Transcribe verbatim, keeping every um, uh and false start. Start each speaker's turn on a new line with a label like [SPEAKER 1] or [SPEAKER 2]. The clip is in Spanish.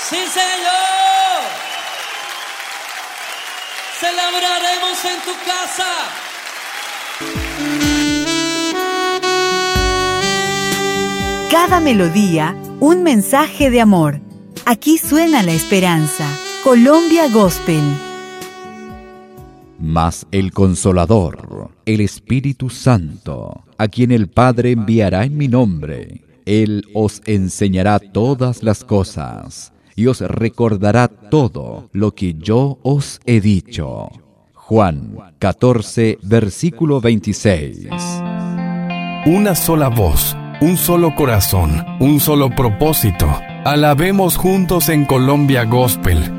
[SPEAKER 1] Sí, Señor. Celebraremos en tu casa.
[SPEAKER 2] Cada melodía, un mensaje de amor. Aquí suena la esperanza. Colombia Gospel.
[SPEAKER 3] Mas el Consolador, el Espíritu Santo, a quien el Padre enviará en mi nombre, Él os enseñará todas las cosas y os recordará todo lo que yo os he dicho. Juan catorce, versículo veintiséis.
[SPEAKER 4] Una sola voz, un solo corazón, un solo propósito. Alabemos juntos en Colombia Gospel.